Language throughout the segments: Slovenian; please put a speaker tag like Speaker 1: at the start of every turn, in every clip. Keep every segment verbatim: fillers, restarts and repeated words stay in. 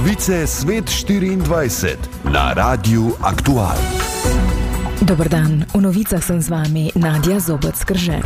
Speaker 1: Novice Svet štiriindvajset na Radiu Aktual.
Speaker 2: Dober dan, v novicah sem z vami Nadja Zobec-Krže.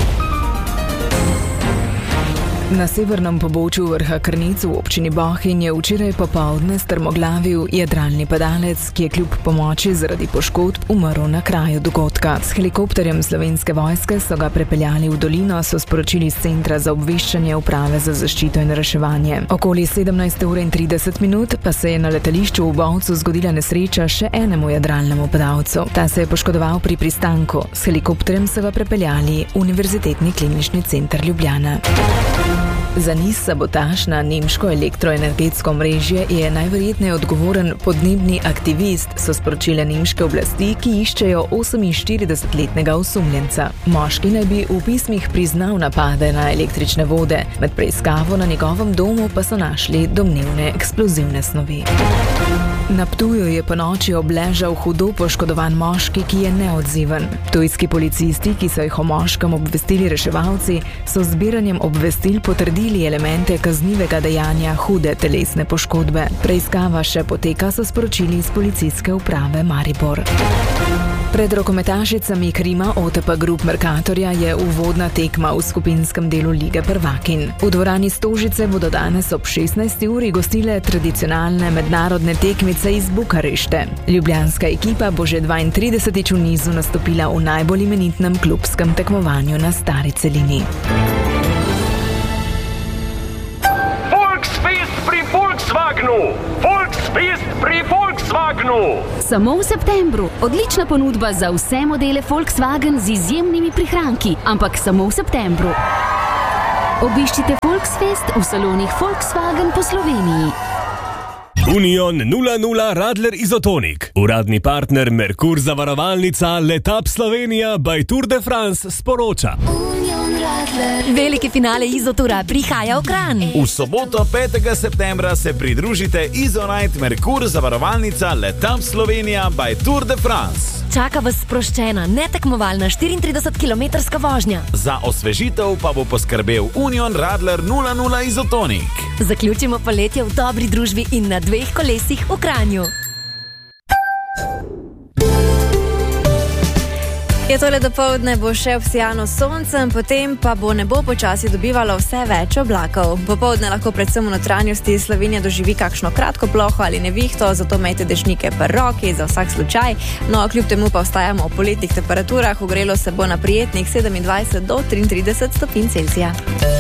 Speaker 2: Na severnem pobočju vrha Krnic v občini Bohinj je včeraj popoldne strmoglavil jadralni padalec, ki je kljub pomoči zaradi poškodb umrl na kraju dogodka. S helikopterjem Slovenske vojske so ga prepeljali v dolino, so sporočili iz Centra za obveščanje Uprave za zaščito in reševanje. Okoli sedemnajste ure in trideset minut pa se je na letališču v Bovcu zgodila nesreča še enemu jadralnemu padalcu. Ta se je poškodoval pri pristanku. S helikopterjem so ga prepeljali v Univerzitetni klinični center Ljubljana. Za niz sabotaž na nemško elektroenergetsko omrežje je najverjetneje odgovoren podnebni aktivist, so sporočile nemške oblasti, ki iščejo oseminštiridesetletnega osumljenca. Moški naj bi v pismih priznal napade na električne vode, med preiskavo na njegovem domu pa so našli domnevne eksplozivne snovi. Na Ptuju je ponoči obležal hudo poškodovan moški, ki je neodziven. Ptujski policisti, ki so jih o moškem obvestili reševalci, so z zbiranjem obvestil potrdili elemente kaznivega dejanja hude telesne poškodbe. Preiskava še poteka, so sporočili iz policijske uprave Maribor. Pred rokometašicami Krima O T P Group Mercatorja je uvodna tekma v skupinskem delu Lige prvakinj. V dvorani Stožice bodo danes ob šestnajsti uri gostile tradicionalne mednarodne tekmice iz Bukarešte. Ljubljanska ekipa bo že dvaintridesetič v nizu nastopila v najbolj imenitnem klubskem tekmovanju na stari celini.
Speaker 3: Volksfest pri Volkswagenu! Volksfest pri Volkswagenu!
Speaker 4: Samo v septembru. Odlična ponudba za vse modele Volkswagen z izjemnimi prihranki, ampak samo v septembru. Obiščite Volksfest v salonih Volkswagen po Sloveniji.
Speaker 5: Union nula nula Radler Izotonik. Uradni partner Merkur zavarovalnica Letap Slovenija by Tour de France sporoča.
Speaker 4: Veliki finale Izotura prihaja v Kranj.
Speaker 6: V soboto petega septembra se pridružite Izonite Merkur zavarovalnica Letap Slovenija by Tour de France.
Speaker 4: Čaka vas sproščena, netekmovalna štiriintridesetkilometrska vožnja.
Speaker 6: Za osvežitev pa bo poskrbel Union Radler nula nula Izotonik.
Speaker 4: Zaključimo poletje v dobri družbi in na dveh kolesih v Kranju.
Speaker 7: Je tole dopoldne bo še obsijano soncem, potem pa bo nebo počasi dobivalo vse več oblakov. Popoldne lahko predvsem v notranjosti Slovenija doživi kakšno kratko ploho ali nevihto, zato imejte dežnike pri roki za vsak slučaj. No, kljub temu pa ostajamo v poletnih temperaturah, ogrelo se bo na prijetnih sedemindvajset do triintrideset stopinj Celzija.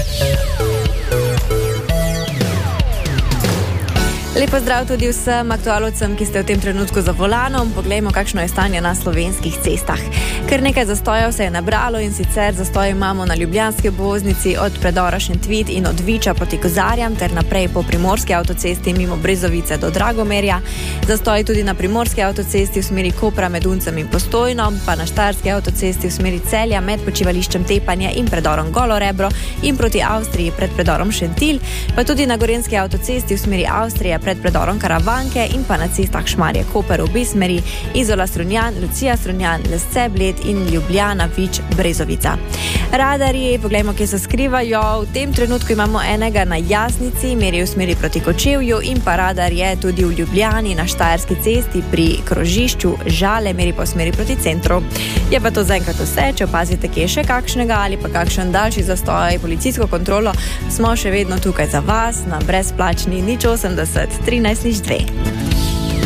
Speaker 7: Lepo zdrav tudi vsem aktualovcem, ki ste v tem trenutku za volanom. Poglejmo, kakšno je stanje na slovenskih cestah. Ker nekaj zastojev se je nabralo in sicer zastoj imamo na ljubljanski obvoznici od predora Šentvid in od Viča proti Kozarjam ter naprej po primorski avtocesti mimo Brezovice do Dragomerja. Zastoj tudi na primorski avtocesti v smeri Kopra med Uncem in Postojno, pa na štajerski avtocesti v smeri Celja med počivališčem Tepanje in predorom Golo Rebro in proti Avstriji pred predorom Šentilj, pa tudi na gorenski avtocesti v smeri Avstrije pred predorom Karavanke in pa na cestah Šmarje Koper v obe smeri, Izola Strunjan, Lucija Strunjan, Lesce Bled in Ljubljana Vič Brezovica. Radarji, poglejmo, kje se skrivajo. V tem trenutku imamo enega na Jasnici, meri v smeri proti Kočevju, in pa radar je tudi v Ljubljani na Štajerski cesti pri krožišču Žale, meri pa v smeri proti centru. Je pa to zaenkrat vse. Če opazite, kje je še kakšnega ali pa kakšen daljši zastoj, policijsko kontrolo, smo še vedno tukaj za vas na brezplačni nič osemdeset trinajst nič dve.